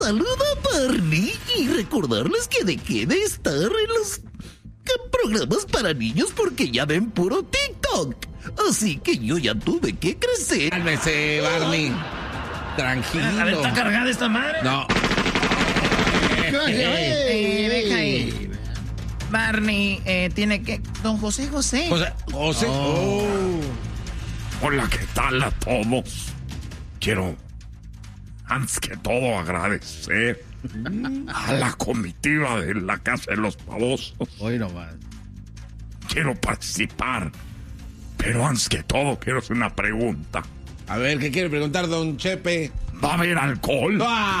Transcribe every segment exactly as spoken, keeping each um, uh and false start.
Saluda Barney y recordarles que dejé de estar en los programas para niños porque ya ven puro TikTok. Así que yo ya tuve que crecer. Cálmese, Barney. Tranquilo. A ver, ¿está cargada esta madre? No. Eh, deja ahí. Barney, eh, tiene que... Don José José. José. José. Oh. Hola, ¿qué tal a todos? Quiero, antes que todo, agradecer a la comitiva de la Casa de los Babosos. Hoy nomás. Quiero participar, pero antes que todo quiero hacer una pregunta. A ver, ¿qué quiere preguntar, don Chepe? ¿Va a haber alcohol?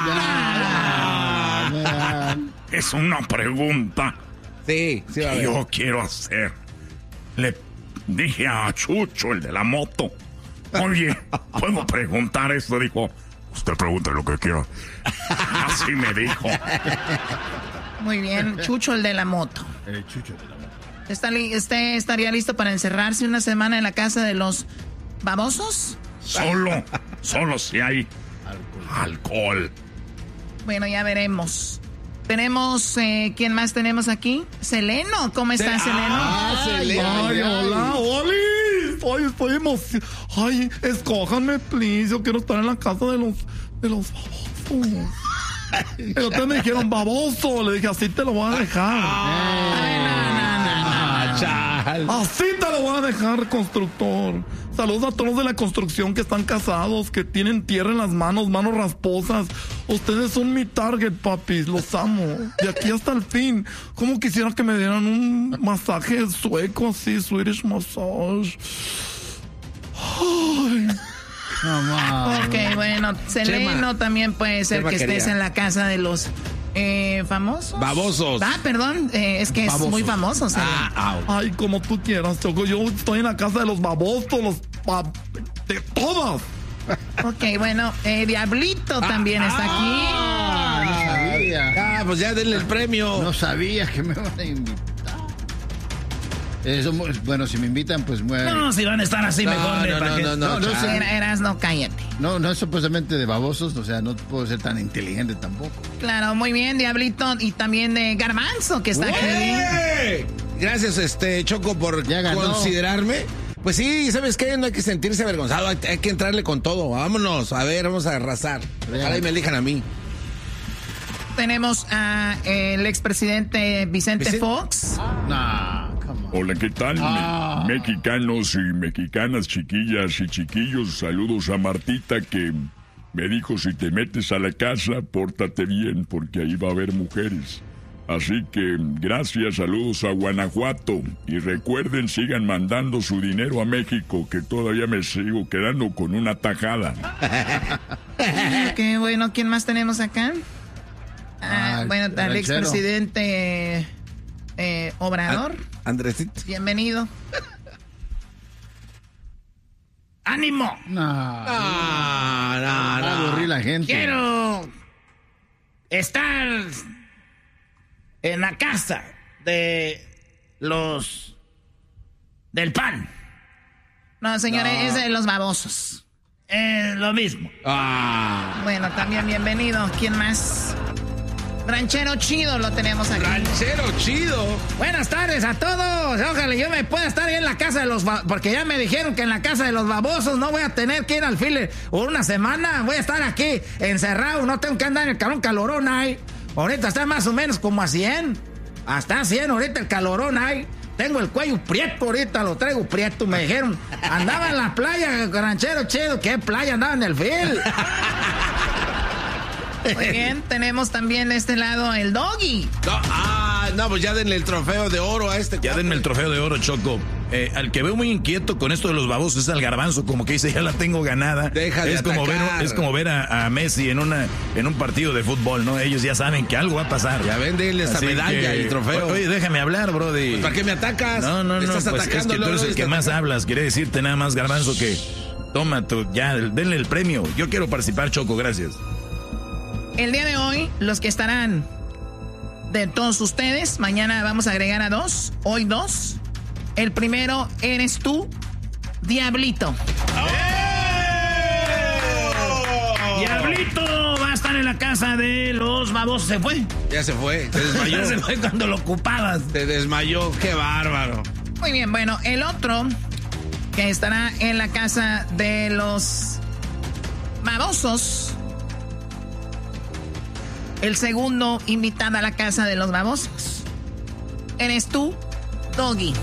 ¡Ah! Ah, Es una pregunta Sí, sí va a que ver. yo quiero hacer. Le dije a Chucho, el de la moto, oye, ¿puedo preguntar esto? Dijo, usted pregunte lo que quiera. Así me dijo. Muy bien, Chucho, el de la moto. el chucho de la mano. ¿Está li- ¿Usted estaría listo para encerrarse una semana en la casa de los babosos? Solo, solo si hay alcohol. Bueno, ya veremos. Tenemos, eh, ¿quién más tenemos aquí? Seleno, ¿cómo está Seleno? Ah, Seleno. Ay, hola, Oli. Ay, estoy emocionado. Ay, escójanme, please. Yo quiero estar en la casa de los, de los babosos. Y ustedes me dijeron baboso. Le dije, así te lo voy a dejar. Ay, no, no, no, no. Ah, chal. Así te lo voy a dejar, constructor. Saludos a todos de la construcción que están casados, que tienen tierra en las manos, manos rasposas. Ustedes son mi target, papis. Los amo. De aquí hasta el fin. ¿Cómo quisiera que me dieran un masaje sueco así, Swedish massage? Ay. No más. Ok, bueno, Seleno Chema. también puede ser Chema que estés quería. en la casa de los eh, famosos. Babosos. Ah, perdón, eh, es que es Babosos. muy famoso, Seleno. Ah, au. Ay, como tú quieras, Choco. Yo estoy en la casa de los babosos, los... ba- de todas. Ok, bueno, eh, Diablito también está aquí. Ah, no sabía. Ah, pues ya denle el premio. No sabía que me van a invitar. Eso, bueno, si me invitan, pues bueno. No, si van a estar así No, mejor. no, ¿para no, qué? no, no, No, no, chal. sí. Era- Eras, no, cállate. No, no es supuestamente de babosos, o sea, no puedo ser tan inteligente tampoco. Claro, muy bien, Diablito. Y también de Garbanzo, que está aquí. ¡Ué! Gracias, este Choco, por Ya ganó. considerarme. Pues sí, ¿sabes qué? No hay que sentirse avergonzado, hay, hay que entrarle con todo. Vámonos, a ver, vamos a arrasar. Ojalá y me elijan a mí. Tenemos a eh, el expresidente Vicente, Vicente. Fox. No, come on. Hola, ¿qué tal? Me- Ah. Mexicanos y mexicanas, chiquillas y chiquillos, saludos a Martita que me dijo, si te metes a la casa, pórtate bien porque ahí va a haber mujeres. Así que gracias, saludos a Guanajuato y recuerden, sigan mandando su dinero a México que todavía me sigo quedando con una tajada. Ok, bueno, ¿quién más tenemos acá? Ah, Ah, bueno, el al ranchero. expresidente eh, Obrador. Andresito. Bienvenido. ¡Ánimo! No, Ah, no, va a no. aburrir la gente. Quiero estar en la casa de los del pan. No, señores, es de los babosos. Es lo mismo. Ah. Bueno, también bienvenido. ¿Quién más? Ranchero chido lo tenemos aquí. Ranchero chido. Buenas tardes a todos. Ojalá yo me pueda estar ahí en la casa de los... ba- Porque ya me dijeron que en la casa de los babosos no voy a tener que ir al file por una semana. Voy a estar aquí encerrado. No tengo que andar en el calor, calorón ahí. Ahorita está más o menos como a cien. Hasta a cien ahorita el calorón ahí. Tengo el cuello prieto ahorita, lo traigo prieto. Me dijeron, andaba en la playa, ranchero chido. ¿Qué playa? Andaba en el fil. Muy bien, tenemos también de este lado el Doggy. No, ah, no, pues ya denle el trofeo de oro a este. Ya cuate. denme el trofeo de oro, Choco. Eh, al que veo muy inquieto con esto de los babosos es al Garbanzo, como que dice, ya la tengo ganada. Deja de es como ver, atacar. es como ver a, a Messi en una en un partido de fútbol, ¿no? Ellos ya saben que algo va a pasar. Ya ven, denle esta Así medalla que- y trofeo. Oye, déjame hablar, brody. ¿Para qué me atacas? No, no, Me no, estás pues es atacando, que tú luego eres el que estás más atacando. hablas. Quería decirte nada más, Garbanzo, que toma tú, ya, denle el premio. Yo quiero participar, Choco, gracias. El día de hoy, los que estarán de todos ustedes, mañana vamos a agregar a dos, hoy dos. El primero eres tú, Diablito. Diablito va a estar estar en la casa de los babosos. ¿Se fue? Ya se fue, se desmayó. Se fue cuando lo ocupabas. Se desmayó, qué bárbaro. Muy bien, bueno, el otro que estará en la casa de los babosos. El segundo invitado a la casa de los babosos. Eres tú, Doggy.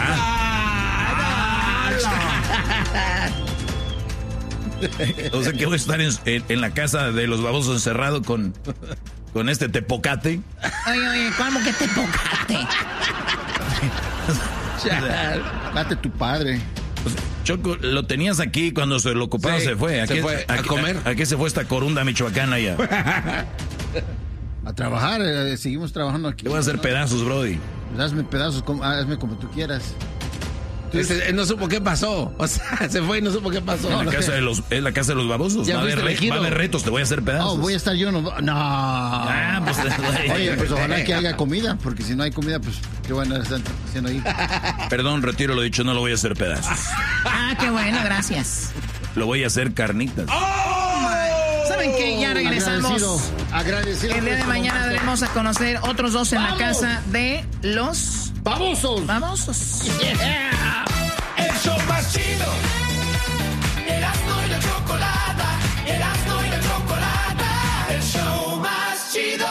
Ah. Ah, no. O sea que voy a estar en, en, en la casa de los babosos encerrado con, con este tepocate. Oye, oye, ¿cómo que tepocate? Date tu padre. Pues, Choco, lo tenías aquí cuando se lo ocupaba, Sí, se fue. ¿A, se qué, fue a, a comer. ¿A, a qué se fue esta corunda michoacana ya? A trabajar, eh, seguimos trabajando aquí. Te voy a hacer ¿no? pedazos, brody. Pues hazme pedazos, como, hazme como tú quieras. Ese, él no supo qué pasó. O sea, se fue y no supo qué pasó. En la casa de los, es la casa de los babosos. Ya Va a, haber, fuiste re- elegido. va a haber retos, te voy a hacer pedazos. No, voy a estar yo, no. No. Ah, pues, Oye, pues ojalá que haya comida, porque si no hay comida, pues qué van a estar haciendo ahí. Perdón, retiro lo dicho, no lo voy a hacer pedazos. Ah, qué bueno, gracias. Lo voy a hacer carnitas. ¿Saben qué? Ya regresamos. Agradecido, agradecido. El día de por este mañana momento. daremos a conocer otros dos en la ¡Vamos! casa de los ¡Babosos! babosos. El show más chido. Erasmo y la chocolata. Erasmo y la chocolata. El show más chido.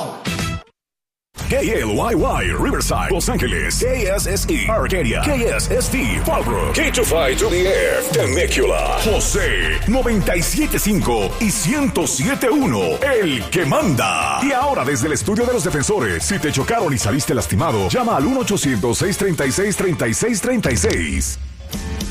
K L Y Y, Riverside, Los Ángeles, K S S E, Arcadia, K S S T, Fallbrook, K two five to the F, Temecula, José, noventa y siete punto cinco y ciento siete punto uno, el que manda. Y ahora desde el estudio de los defensores, si te chocaron y saliste lastimado, llama al uno ochocientos, seiscientos treinta y seis, treinta y seis treinta y seis.